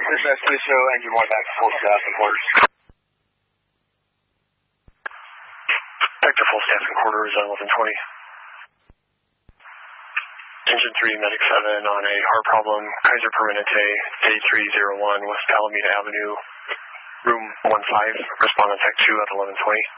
Dispatch, please show engine 1 back to full staff and quarters. Back to full staff and quarters on 1120. Engine 3, Medic 7 on a heart problem, Kaiser Permanente, A301 West Alameda Avenue, room 15, respond on tech 2 at 1120.